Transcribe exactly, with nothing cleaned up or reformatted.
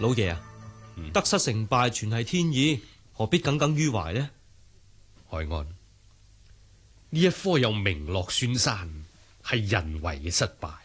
老爺啊，嗯、得失成敗全係天意，何必耿耿於懷呢？ 海安，呢一科有名落孫山，係人為嘅失敗，